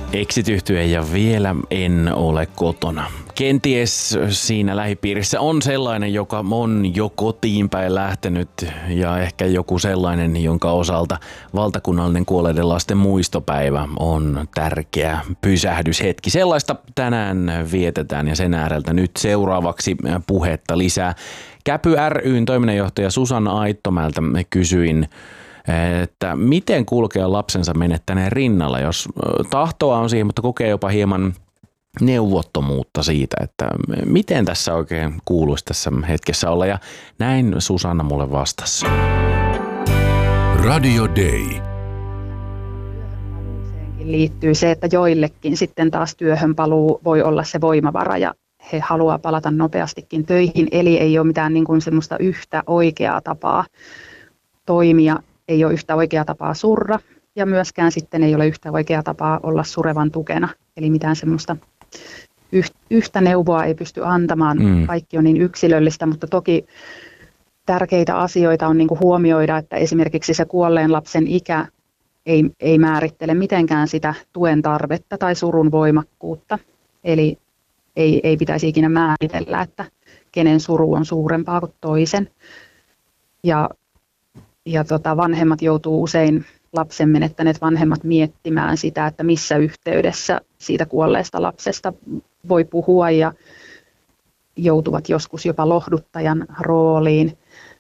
Exit-yhtye ja vielä en ole kotona. Kenties siinä lähipiirissä on sellainen, joka on jo kotiin päin lähtenyt ja ehkä joku sellainen, jonka osalta valtakunnallinen kuolleiden lasten muistopäivä on tärkeä pysähdyshetki. Sellaista tänään vietetään ja sen ääreltä nyt seuraavaksi puhetta lisää. Käpy ry:n toiminnanjohtaja Susanna Aittomäeltä kysyin, että miten kulkea lapsensa menettäneen rinnalla, jos tahtoa on siihen, mutta kokee jopa hieman neuvottomuutta siitä, että miten tässä oikein kuuluisi tässä hetkessä olla. Ja näin Susanna mulle vastasi. Radio Day. Liittyy se, että joillekin sitten taas työhönpaluu voi olla se voimavara ja he haluaa palata nopeastikin töihin, eli ei ole mitään niin kuin semmoista yhtä oikeaa tapaa toimia. Ei ole yhtä oikeaa tapaa surra ja myöskään sitten ei ole yhtä oikeaa tapaa olla surevan tukena. Eli mitään semmoista yhtä neuvoa ei pysty antamaan. Kaikki on niin yksilöllistä, mutta toki tärkeitä asioita on niin kuin huomioida, että esimerkiksi se kuolleen lapsen ikä ei määrittele mitenkään sitä tuen tarvetta tai surun voimakkuutta. Eli ei pitäisi ikinä määritellä, että kenen suru on suurempaa kuin toisen. Ja vanhemmat joutuu usein, lapsen menettäneet vanhemmat, miettimään sitä, että missä yhteydessä siitä kuolleesta lapsesta voi puhua ja joutuvat joskus jopa lohduttajan rooliin,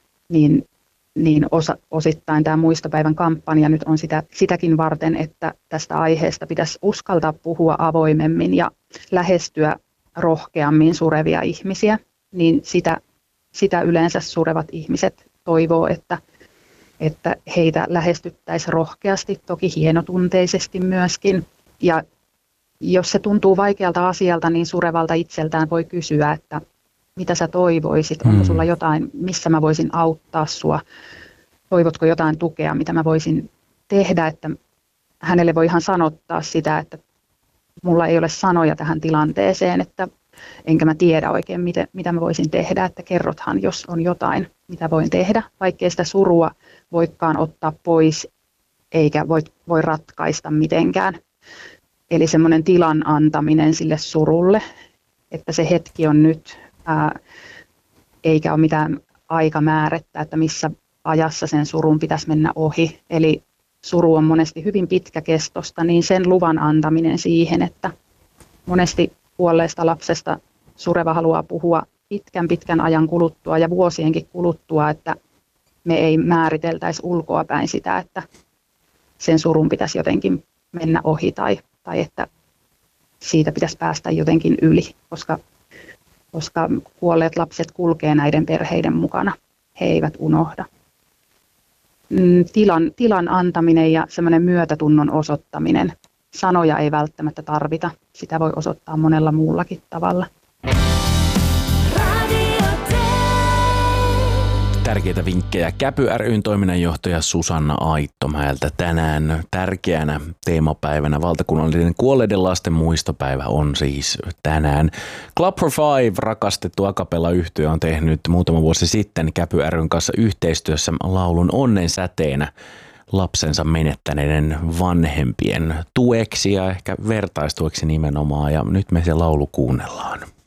niin osittain tämä muistopäivän kampanja nyt on sitäkin varten, että tästä aiheesta pitäisi uskaltaa puhua avoimemmin ja lähestyä rohkeammin surevia ihmisiä, niin sitä yleensä surevat ihmiset toivoo, että heitä lähestyttäisiin rohkeasti, toki hienotunteisesti myöskin. Ja jos se tuntuu vaikealta asialta, niin surevalta itseltään voi kysyä, että mitä sä toivoisit, onko sulla jotain, missä mä voisin auttaa sua, toivotko jotain tukea, mitä mä voisin tehdä, että hänelle voi ihan sanottaa sitä, että mulla ei ole sanoja tähän tilanteeseen, että enkä mä tiedä oikein, mitä mä voisin tehdä, että kerrothan, jos on jotain, mitä voin tehdä, vaikkei sitä surua voikaan ottaa pois, eikä voi ratkaista mitenkään. Eli semmoinen tilan antaminen sille surulle, että se hetki on nyt, eikä ole mitään aikamäärettä, että missä ajassa sen surun pitäisi mennä ohi. Eli suru on monesti hyvin pitkäkestosta, niin sen luvan antaminen siihen, että monesti kuolleesta lapsesta sureva haluaa puhua pitkän ajan kuluttua ja vuosienkin kuluttua, että me ei määriteltäisi ulkoapäin sitä, että sen surun pitäisi jotenkin mennä ohi tai että siitä pitäisi päästä jotenkin yli, koska kuolleet lapset kulkee näiden perheiden mukana, he eivät unohda. Tilan antaminen ja semmoinen myötätunnon osoittaminen, sanoja ei välttämättä tarvita, sitä voi osoittaa monella muullakin tavalla. Tärkeitä vinkkejä Käpy ry:n toiminnanjohtaja Susanna Aittomäeltä tänään tärkeänä teemapäivänä. Valtakunnallinen kuolleiden lasten muistopäivä on siis tänään. Club for Five, rakastettu a cappella-yhtye, on tehnyt muutama vuosi sitten Käpy ry:n kanssa yhteistyössä laulun Onnen säteenä lapsensa menettäneiden vanhempien tueksi ja ehkä vertaistueksi nimenomaan. Ja nyt me se laulu kuunnellaan.